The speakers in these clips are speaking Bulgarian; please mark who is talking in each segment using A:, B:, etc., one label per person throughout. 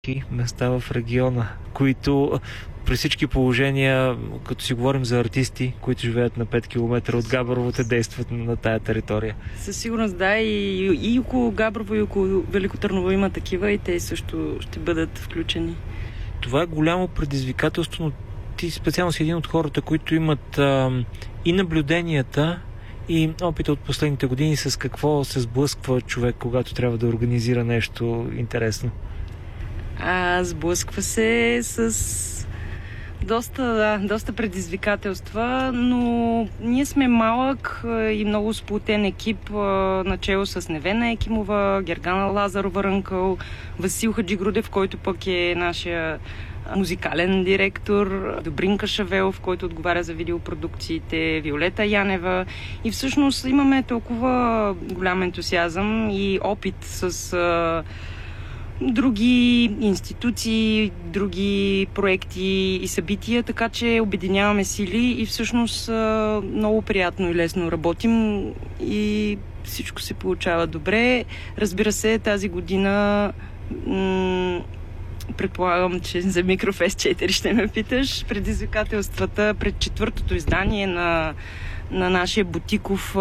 A: места в региона, които при всички положения, като си говорим за артисти, които живеят на 5 км от Габрово, те действат на тая територия.
B: Със сигурност да, и около Габрово, и около Велико Търново има такива и те също ще бъдат включени.
A: Това е голямо предизвикателство, но ти специално си един от хората, които имат и наблюденията, и опита от последните години с какво се сблъсква човек, когато трябва да организира нещо интересно.
B: Сблъсква се с доста предизвикателства, но ние сме малък и много сплотен екип, начело с Невена Екимова, Гергана Лазарова-Рънкъл, Васил Хаджигрудев, който пък е нашия музикален директор, Добринка Шавелов, който отговаря за видеопродукциите, Виолета Янева. И всъщност имаме толкова голям ентусиазъм и опит с други институции, други проекти и събития, така че обединяваме сили и всъщност много приятно и лесно работим и всичко се получава добре. Разбира се, тази година предполагам, че за Микрофест 4 ще ме питаш. Предизвикателствата пред четвъртото издание на нашия бутиков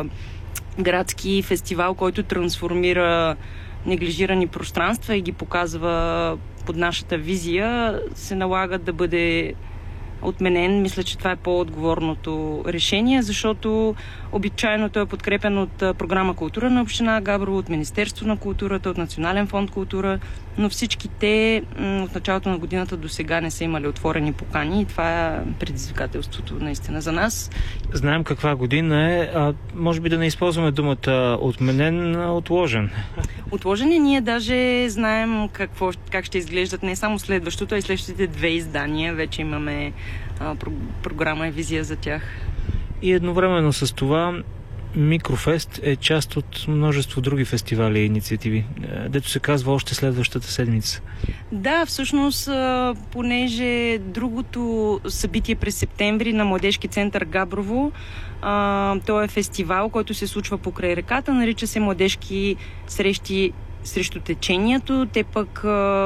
B: градски фестивал, който трансформира неглижирани пространства и ги показва под нашата визия, се налага да бъде отменен. Мисля, че това е по-отговорното решение, защото обичайно той е подкрепен от програма Култура на община Габрово, от Министерство на културата, от Национален фонд култура, но всички те от началото на годината до сега не са имали отворени покани и това е предизвикателството наистина за нас.
A: Знаем каква година е, може би да не използваме думата отменен, отложен.
B: Отложен е, ние даже знаем как ще изглеждат не само следващото, а и следващите 2 издания. Вече имаме програма и визия за тях.
A: И едновременно с това Микрофест е част от множество други фестивали и инициативи, дето се казва още следващата седмица.
B: Да, всъщност, понеже другото събитие през септември на Младежки център Габрово, то е фестивал, който се случва покрай реката, нарича се Младежки срещи срещу течението. Те пък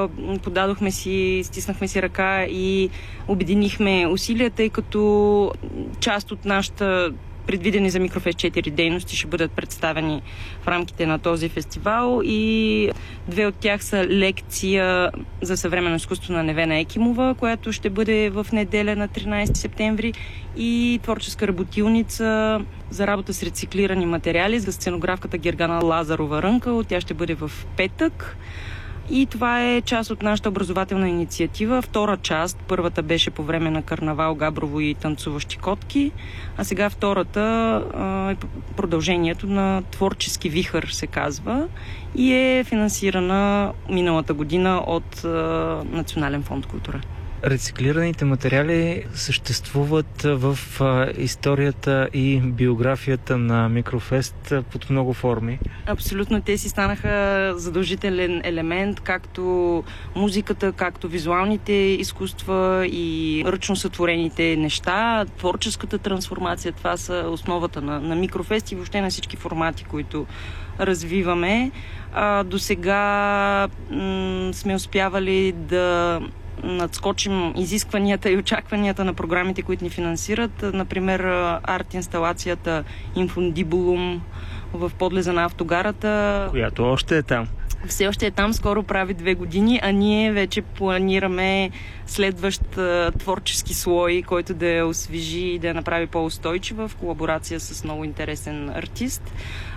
B: стиснахме си ръка и обединихме усилията, тъй като част от нашата предвидени за Микрофест 4 дейности ще бъдат представени в рамките на този фестивал и 2 от тях са лекция за съвременно изкуство на Невена Екимова, която ще бъде в неделя на 13 септември и творческа работилница за работа с рециклирани материали за сценографката Гергана Лазарова-Рънкъл. Тя ще бъде в петък. И това е част от нашата образователна инициатива. Втора част, първата беше по време на карнавал Габрово и танцуващи котки, а сега втората е продължението на Творчески вихър, се казва, и е финансирана миналата година от Национален фонд култура.
A: Рециклираните материали съществуват в историята и биографията на Микрофест под много форми.
B: Абсолютно, те си станаха задължителен елемент, както музиката, както визуалните изкуства и ръчно сътворените неща, творческата трансформация. Това са основата на Микрофест и въобще на всички формати, които развиваме. До сега сме успявали да надскочим изискванията и очакванията на програмите, които ни финансират. Например, арт-инсталацията Infundibulum в подлеза на автогарата.
A: Която още е там.
B: Все още е там, скоро прави 2 години, а ние вече планираме следващ творчески слой, който да я освежи и да я направи по-устойчива в колаборация с много интересен артист.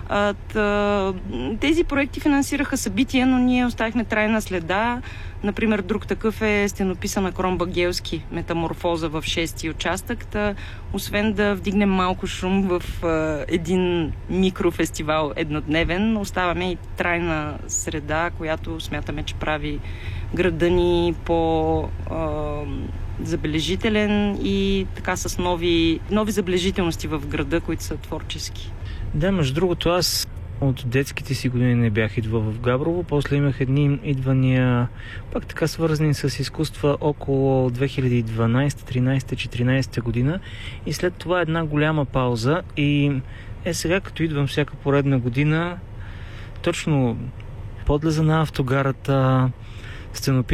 B: Тези проекти финансираха събития, но ние оставихме трайна следа. Например, друг такъв е стенописа на Крон Багелски Метаморфоза в 6-ти участък. Освен да вдигнем малко шум в един микрофестивал еднодневен, оставаме и трайна среда, която смятаме, че прави града ни по-забележителен и така с нови забележителности в града, които са творчески.
A: Да, между другото, аз от детските си години не бях идвал в Габрово, после имах едни идвания, пак така свързани с изкуства около 2012, 13, 14 година и след това една голяма пауза и сега като идвам всяка поредна година, точно подлеза на автогарата, сценопис